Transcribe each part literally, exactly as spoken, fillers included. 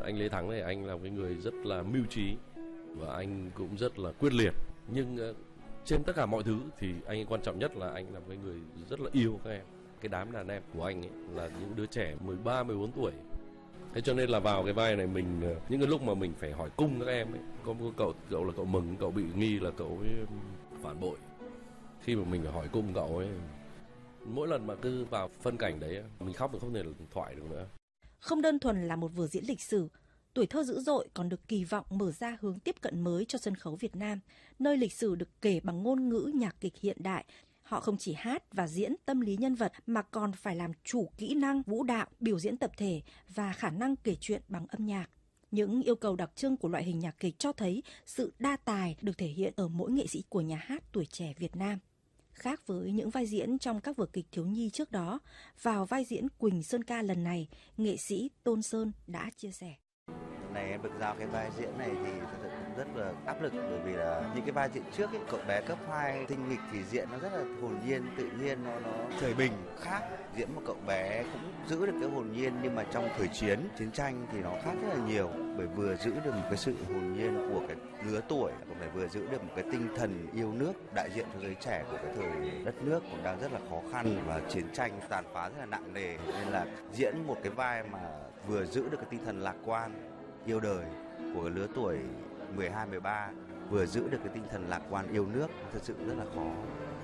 anh Lê Thắng này, anh là một người rất là mưu trí và anh cũng rất là quyết liệt. Nhưng trên tất cả mọi thứ thì anh ấy quan trọng nhất là anh là một người rất là yêu các em. Cái đám đàn em của anh ấy là những đứa trẻ mười ba, mười bốn tuổi. Thế cho nên là vào cái vai này mình, những cái lúc mà mình phải hỏi cung các em ấy, có một cậu cậu là cậu Mừng, cậu bị nghi là cậu ấy phản bội. Khi mà mình phải hỏi cung cậu ấy, mỗi lần mà cứ vào phân cảnh đấy mình khóc, mình không thể thoại được nữa. Không đơn thuần là một vở diễn lịch sử, Tuổi thơ dữ dội còn được kỳ vọng mở ra hướng tiếp cận mới cho sân khấu Việt Nam, nơi lịch sử được kể bằng ngôn ngữ nhạc kịch hiện đại. Họ không chỉ hát và diễn tâm lý nhân vật mà còn phải làm chủ kỹ năng vũ đạo, biểu diễn tập thể và khả năng kể chuyện bằng âm nhạc. Những yêu cầu đặc trưng của loại hình nhạc kịch cho thấy sự đa tài được thể hiện ở mỗi nghệ sĩ của nhà hát tuổi trẻ Việt Nam. Khác với những vai diễn trong các vở kịch thiếu nhi trước đó, vào vai diễn Quỳnh Sơn Ca lần này, nghệ sĩ Tôn Sơn đã chia sẻ. Lần này em được giao cái vai diễn này thì thật sự cũng rất là áp lực, bởi vì là những cái vai diễn trước ấy, cậu bé cấp hai tinh nghịch thì diễn nó rất là hồn nhiên, tự nhiên, nó nó thời bình khác. Diễn một cậu bé cũng giữ được cái hồn nhiên, nhưng mà trong thời chiến, chiến tranh thì nó khác rất là nhiều, bởi vừa giữ được một cái sự hồn nhiên của cái lứa tuổi, cũng phải vừa giữ được một cái tinh thần yêu nước, đại diện cho giới trẻ của cái thời đất nước cũng đang rất là khó khăn và chiến tranh tàn phá rất là nặng nề, nên là diễn một cái vai mà vừa giữ được cái tinh thần lạc quan, yêu đời của lứa tuổi mười hai, mười ba, vừa giữ được cái tinh thần lạc quan yêu nước, thật sự rất là khó.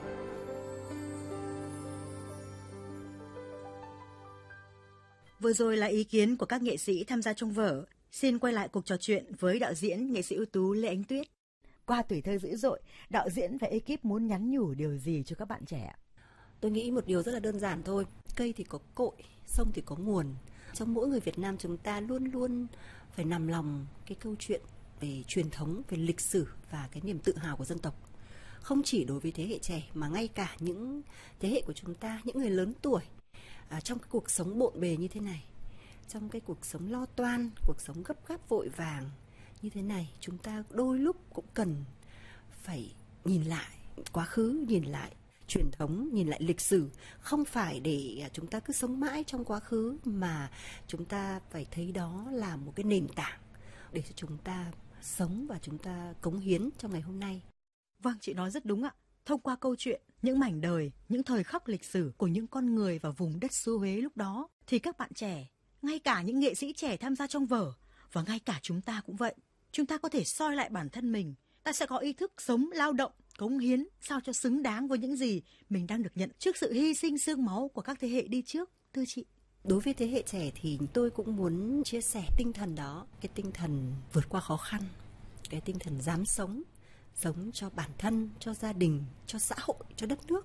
Vừa rồi là ý kiến của các nghệ sĩ tham gia trong vở. Xin quay lại cuộc trò chuyện với đạo diễn, nghệ sĩ ưu tú Lê Ánh Tuyết. Qua Tuổi thơ dữ dội, đạo diễn và ekip muốn nhắn nhủ điều gì cho các bạn trẻ? Tôi nghĩ một điều rất là đơn giản thôi. Cây thì có cội, sông thì có nguồn. Trong mỗi người Việt Nam chúng ta luôn luôn phải nằm lòng cái câu chuyện về truyền thống, về lịch sử và cái niềm tự hào của dân tộc. Không chỉ đối với thế hệ trẻ mà ngay cả những thế hệ của chúng ta, những người lớn tuổi, à, trong cái cuộc sống bộn bề như thế này, trong cái cuộc sống lo toan, cuộc sống gấp gáp vội vàng như thế này, chúng ta đôi lúc cũng cần phải nhìn lại quá khứ, nhìn lại truyền thống, nhìn lại lịch sử, không phải để chúng ta cứ sống mãi trong quá khứ, mà chúng ta phải thấy đó là một cái nền tảng để cho chúng ta sống và chúng ta cống hiến trong ngày hôm nay. Vâng, chị nói rất đúng ạ. Thông qua câu chuyện, những mảnh đời, những thời khắc lịch sử của những con người và vùng đất xứ Huế lúc đó, thì các bạn trẻ, ngay cả những nghệ sĩ trẻ tham gia trong vở, và ngay cả chúng ta cũng vậy, chúng ta có thể soi lại bản thân mình. Ta sẽ có ý thức sống, lao động, cống hiến sao cho xứng đáng với những gì mình đang được nhận trước sự hy sinh xương máu của các thế hệ đi trước, thưa chị. Đối với thế hệ trẻ thì tôi cũng muốn chia sẻ tinh thần đó, cái tinh thần vượt qua khó khăn, cái tinh thần dám sống, sống cho bản thân, cho gia đình, cho xã hội, cho đất nước.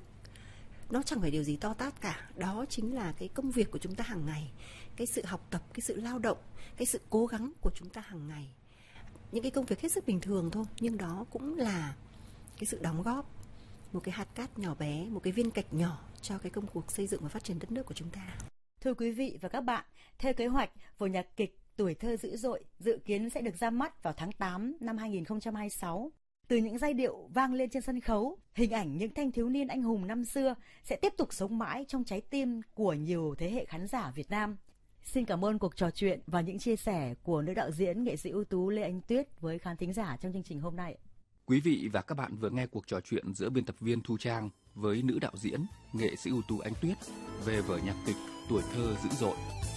Nó chẳng phải điều gì to tát cả, đó chính là cái công việc của chúng ta hàng ngày, cái sự học tập, cái sự lao động, cái sự cố gắng của chúng ta hàng ngày. Những cái công việc hết sức bình thường thôi, nhưng đó cũng là cái sự đóng góp, một cái hạt cát nhỏ bé, một cái viên gạch nhỏ cho cái công cuộc xây dựng và phát triển đất nước của chúng ta. Thưa quý vị và các bạn, theo kế hoạch, vở nhạc kịch Tuổi thơ dữ dội dự kiến sẽ được ra mắt vào tháng tám năm hai nghìn không trăm hai mươi sáu. Từ những giai điệu vang lên trên sân khấu, hình ảnh những thanh thiếu niên anh hùng năm xưa sẽ tiếp tục sống mãi trong trái tim của nhiều thế hệ khán giả Việt Nam. Xin cảm ơn cuộc trò chuyện và những chia sẻ của nữ đạo diễn, nghệ sĩ ưu tú Lê Ánh Tuyết với khán thính giả trong chương trình hôm nay. Quý vị và các bạn vừa nghe cuộc trò chuyện giữa biên tập viên Thu Trang với nữ đạo diễn, nghệ sĩ ưu tú Ánh Tuyết về vở nhạc kịch Tuổi thơ dữ dội.